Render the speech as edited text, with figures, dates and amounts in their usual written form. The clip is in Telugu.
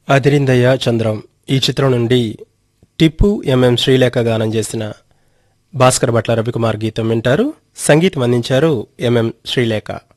అదిరిందయ్య చంద్రం ఈ చిత్రం నుండి టిప్పు ఎంఎం శ్రీలేఖ గానం చేసిన భాస్కర్ భట్ల రవికుమార్ గీతం వింటారు. సంగీతం అందించారు ఎంఎం శ్రీలేఖ.